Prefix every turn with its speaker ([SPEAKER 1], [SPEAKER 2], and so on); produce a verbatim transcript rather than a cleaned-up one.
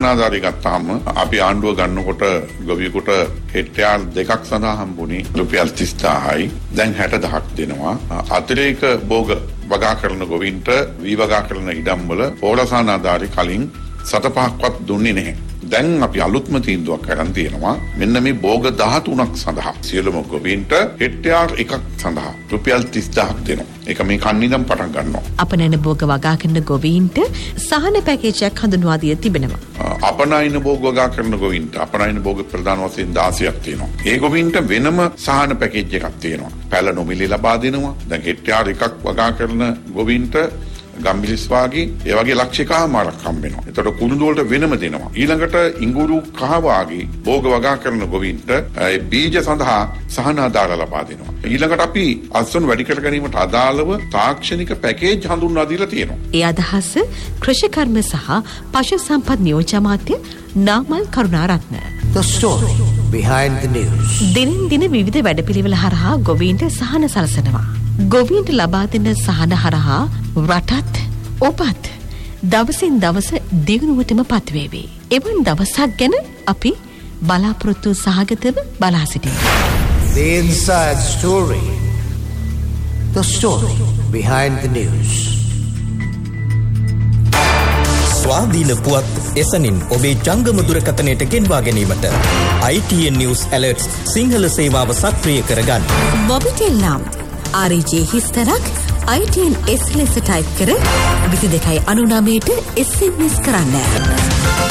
[SPEAKER 1] අවසානාධාරී ගත්තාම අපි ආණ්ඩුව ගන්නකොට ගොවියෙකුට හෙක්ටයාර් දෙකක් සඳහා හම්බුනේ රුපියල් තිස් දාහයි. දැන් හැට දහයක් දෙනවා. අතිරේක භෝග වගා කරන ගොවීන්ට වී වගා කරන ඉඩම් වල අවසානාධාරී කලින් සත පහක්වත් දුන්නේ නැහැ. දැන් අපි අලුත්ම තීන්දුවක් කරන් තියෙනවා මෙන්න මේ භෝග දහතුනක් සඳහා සියලුම ගොවීන්ට හෙක්ටයාර් එකක් සඳහා රුපියල් තිස් දහයක් දෙනවා. ඒක මේ කන්නිදම් පටන් ගන්නවා.
[SPEAKER 2] අපනයන භෝග වගා කරන ගොවීන්ට සහන පැකේජයක් හඳුන්වා දී තිබෙනවා.
[SPEAKER 1] අපනයන භෝග වගා කරන ගොවීන්ට අපනයන භෝග ප්‍රධාන වශයෙන් දාසයක් තියෙනවා. ඒ ගොවීන්ට වෙනම සහන පැකේජ් එකක් තියෙනවා. පැල නොමිලේ ලබා දෙනවා. දැන් හෙක්ටයාර් එකක් වගා කරන ගොවීන්ට ගම්බිලිස් වාගේ ඒ වගේ ලක්ෂිකාමාරක් හම්බ වෙනවා. එතකොට කුණුදු වලට වෙනම දෙනවා. ඊළඟට ඉඟුරු කහ වාගේ භෝග වගා කරන ගොවීන්ට ඒ බීජ සඳහා සහන ආධාර ලබා දෙනවා. ඊළඟට අපි අස්වැන්න වැඩි කර ගැනීමට අදාළව තාක්ෂණික පැකේජ් හඳුන්වා දීලා තියෙනවා.
[SPEAKER 2] ඒ අදහස කෘෂිකර්ම සහ පශු සම්පත් නියෝජ්‍ය අමාත්‍ය Namal Karunaratne.
[SPEAKER 3] The story behind the news.
[SPEAKER 2] දිනින් දින විවිධ වැඩපිළිවෙල හරහා ගොවීන්ට සහන සලසනවා. ගොවීන්ට ලබා දෙන සහන හරහා රටත් ඔබත් දවසින් දවස දියුණුවටම පත්වේවි. එවන් දවසක් ගැන අපි බලාපොරොත්තු සහගතව බලා සිටිමු.
[SPEAKER 3] The inside story. The story behind the news.
[SPEAKER 4] ස්වාධීන පුවත් එසනින් ඔබේ ජංගම දුරකථනයට ගෙන්වා ගැනීමට I T N News Alerts Sinhala සේවාව සක්‍රිය කරගන්න.
[SPEAKER 2] මොබිටෙල් නම් R J හිස්තරක් I T N S ලෙස ටයිප් කර විසි දෙකයි අනු නවයට S M S කරන්න.